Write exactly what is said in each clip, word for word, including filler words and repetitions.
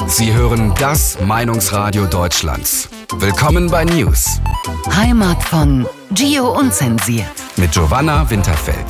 Sie hören das Meinungsradio Deutschlands. Willkommen bei News. Heimat von Gio Unzensiert. Mit Giovanna Winterfeld.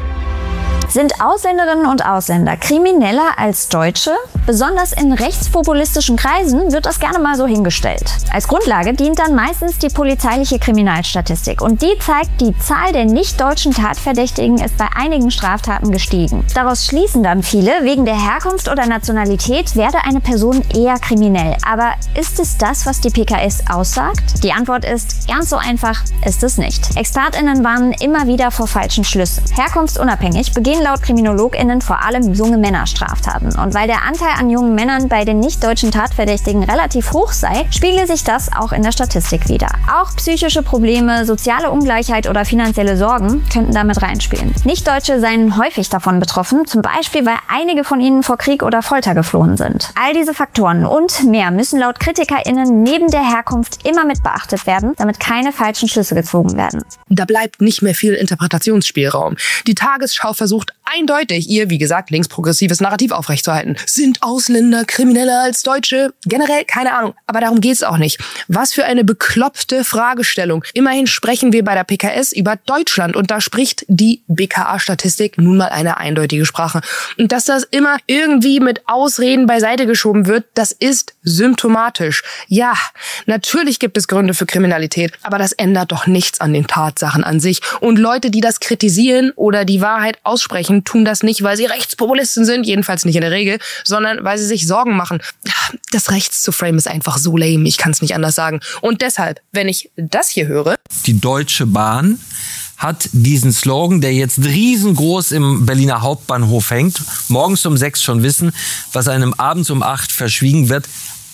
Sind Ausländerinnen und Ausländer krimineller als Deutsche? Besonders in rechtspopulistischen Kreisen wird das gerne mal so hingestellt. Als Grundlage dient dann meistens die polizeiliche Kriminalstatistik. Und die zeigt, die Zahl der nicht-deutschen Tatverdächtigen ist bei einigen Straftaten gestiegen. Daraus schließen dann viele, wegen der Herkunft oder Nationalität werde eine Person eher kriminell. Aber ist es das, was die P K S aussagt? Die Antwort ist, ganz so einfach ist es nicht. ExpertInnen warnen immer wieder vor falschen Schlüssen. Herkunftsunabhängig begehen laut KriminologInnen vor allem junge Männer Straftaten. Und weil der Anteil an jungen Männern bei den nicht-deutschen Tatverdächtigen relativ hoch sei, spiegelt sich das auch in der Statistik wider. Auch psychische Probleme, soziale Ungleichheit oder finanzielle Sorgen könnten damit reinspielen. Nicht-Deutsche seien häufig davon betroffen, zum Beispiel, weil einige von ihnen vor Krieg oder Folter geflohen sind. All diese Faktoren und mehr müssen laut KritikerInnen neben der Herkunft immer mit beachtet werden, damit keine falschen Schlüsse gezogen werden. Da bleibt nicht mehr viel Interpretationsspielraum. Die Tagesschau versucht eindeutig, ihr, wie gesagt, linksprogressives Narrativ aufrechtzuerhalten. Sind Ausländer krimineller als Deutsche? Generell keine Ahnung, aber darum geht's auch nicht. Was für eine bekloppte Fragestellung. Immerhin sprechen wir bei der P K S über Deutschland und da spricht die B K A-Statistik nun mal eine eindeutige Sprache. Und dass das immer irgendwie mit Ausreden beiseite geschoben wird, das ist symptomatisch. Ja, natürlich gibt es Gründe für Kriminalität, aber das ändert doch nichts an den Tatsachen an sich. Und Leute, die das kritisieren oder die Wahrheit aussprechen, tun das nicht, weil sie Rechtspopulisten sind, jedenfalls nicht in der Regel, sondern weil sie sich Sorgen machen. Das Rechts zu framen ist einfach so lame, ich kann es nicht anders sagen. Und deshalb, wenn ich das hier höre... Die Deutsche Bahn hat diesen Slogan, der jetzt riesengroß im Berliner Hauptbahnhof hängt, morgens um sechs schon wissen, was einem abends um acht verschwiegen wird,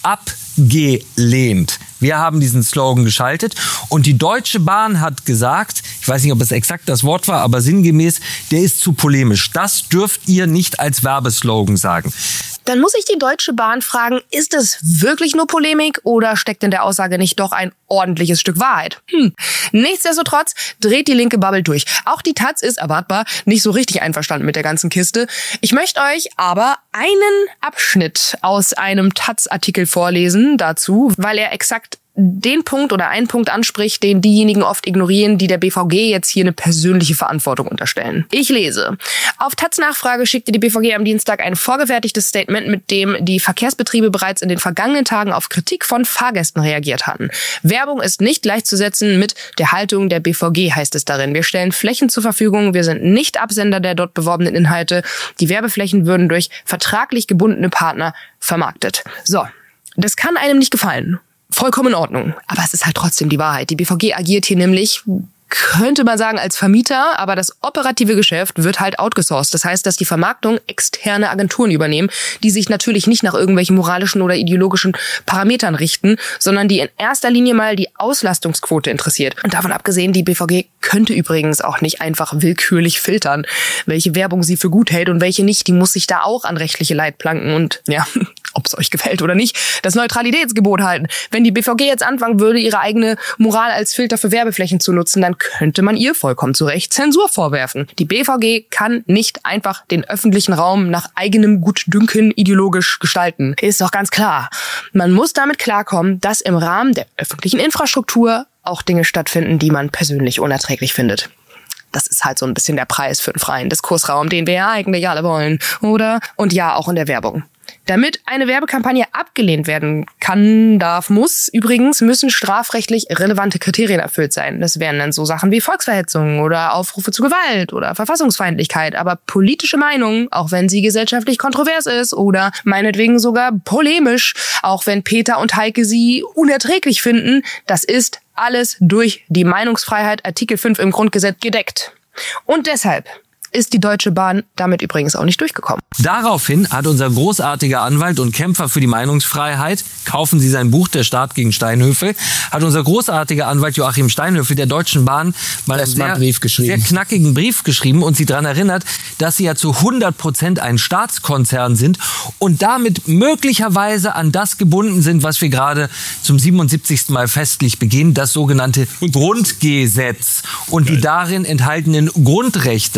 abgelehnt. Wir haben diesen Slogan geschaltet und die Deutsche Bahn hat gesagt, ich weiß nicht, ob es exakt das Wort war, aber sinngemäß, der ist zu polemisch. Das dürft ihr nicht als Werbeslogan sagen. Dann muss ich die Deutsche Bahn fragen, ist es wirklich nur Polemik oder steckt in der Aussage nicht doch ein ordentliches Stück Wahrheit? Hm. Nichtsdestotrotz dreht die linke Bubble durch. Auch die Taz ist erwartbar nicht so richtig einverstanden mit der ganzen Kiste. Ich möchte euch aber einen Abschnitt aus einem Taz-Artikel vorlesen dazu, weil er exakt den Punkt oder einen Punkt anspricht, den diejenigen oft ignorieren, die der B V G jetzt hier eine persönliche Verantwortung unterstellen. Ich lese. Auf Taz Nachfrage schickte die B V G am Dienstag ein vorgefertigtes Statement, mit dem die Verkehrsbetriebe bereits in den vergangenen Tagen auf Kritik von Fahrgästen reagiert hatten. Werbung ist nicht gleichzusetzen mit der Haltung der B V G, heißt es darin. Wir stellen Flächen zur Verfügung, wir sind nicht Absender der dort beworbenen Inhalte. Die Werbeflächen würden durch vertraglich gebundene Partner vermarktet. So, das kann einem nicht gefallen. Vollkommen in Ordnung. Aber es ist halt trotzdem die Wahrheit. Die B V G agiert hier nämlich, könnte man sagen, als Vermieter, aber das operative Geschäft wird halt outgesourced. Das heißt, dass die Vermarktung externe Agenturen übernehmen, die sich natürlich nicht nach irgendwelchen moralischen oder ideologischen Parametern richten, sondern die in erster Linie mal die Auslastungsquote interessiert. Und davon abgesehen, die B V G könnte übrigens auch nicht einfach willkürlich filtern, welche Werbung sie für gut hält und welche nicht. Die muss sich da auch an rechtliche Leitplanken und, ja, ob es euch gefällt oder nicht, das Neutralitätsgebot halten. Wenn die B V G jetzt anfangen würde, ihre eigene Moral als Filter für Werbeflächen zu nutzen, dann könnte man ihr vollkommen zu Recht Zensur vorwerfen. Die B V G kann nicht einfach den öffentlichen Raum nach eigenem Gutdünken ideologisch gestalten. Ist doch ganz klar. Man muss damit klarkommen, dass im Rahmen der öffentlichen Infrastruktur auch Dinge stattfinden, die man persönlich unerträglich findet. Das ist halt so ein bisschen der Preis für einen freien Diskursraum, den wir ja eigentlich alle wollen, oder? Und ja, auch in der Werbung. Damit eine Werbekampagne abgelehnt werden kann, darf, muss, übrigens, müssen strafrechtlich relevante Kriterien erfüllt sein. Das wären dann so Sachen wie Volksverhetzung oder Aufrufe zu Gewalt oder Verfassungsfeindlichkeit. Aber politische Meinung, auch wenn sie gesellschaftlich kontrovers ist oder meinetwegen sogar polemisch, auch wenn Peter und Heike sie unerträglich finden, das ist alles durch die Meinungsfreiheit Artikel fünf im Grundgesetz gedeckt. Und deshalb ist die Deutsche Bahn damit übrigens auch nicht durchgekommen. Daraufhin hat unser großartiger Anwalt und Kämpfer für die Meinungsfreiheit, kaufen Sie sein Buch Der Staat gegen Steinhöfel, hat unser großartiger Anwalt Joachim Steinhöfel der Deutschen Bahn mal einen sehr, Brief sehr knackigen Brief geschrieben und sie daran erinnert, dass sie ja zu hundert Prozent ein Staatskonzern sind und damit möglicherweise an das gebunden sind, was wir gerade zum siebenundsiebzigsten Mal festlich begehen, das sogenannte Grundgesetz und die darin enthaltenen Grundrechte.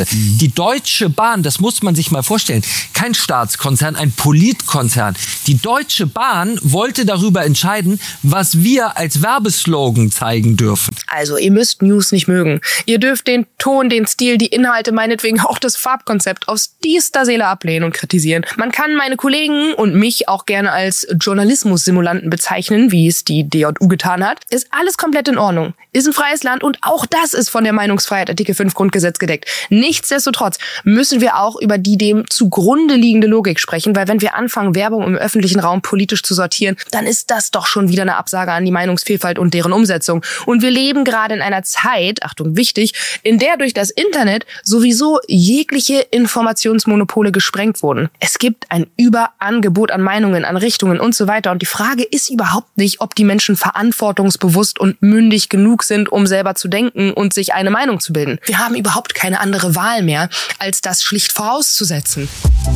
die Deutsche Bahn, das muss man sich mal vorstellen, kein Staatskonzern, ein Politkonzern. Die Deutsche Bahn wollte darüber entscheiden, was wir als Werbeslogan zeigen dürfen. Also, ihr müsst News nicht mögen. Ihr dürft den Ton, den Stil, die Inhalte, meinetwegen auch das Farbkonzept aus tiefster Seele ablehnen und kritisieren. Man kann meine Kollegen und mich auch gerne als Journalismus-Simulanten bezeichnen, wie es die D J U getan hat. Ist alles komplett in Ordnung. Ist ein freies Land und auch das ist von der Meinungsfreiheit Artikel fünf Grundgesetz gedeckt. Nichtsdestotrotz müssen wir auch über die dem zugrunde liegende Logik sprechen, weil wenn wir anfangen, Werbung im öffentlichen Raum politisch zu sortieren, dann ist das doch schon wieder eine Absage an die Meinungsvielfalt und deren Umsetzung. Und wir leben gerade in einer Zeit, Achtung, wichtig, in der durch das Internet sowieso jegliche Informationsmonopole gesprengt wurden. Es gibt ein Überangebot an Meinungen, an Richtungen und so weiter. Und die Frage ist überhaupt nicht, ob die Menschen verantwortungsbewusst und mündig genug sind, um selber zu denken und sich eine Meinung zu bilden. Wir haben überhaupt keine andere Wahl mehr, als das schlicht vorauszusetzen.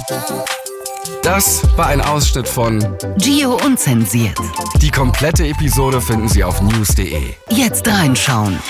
Das war ein Ausschnitt von Gio Unzensiert. Die komplette Episode finden Sie auf news punkt de. Jetzt reinschauen.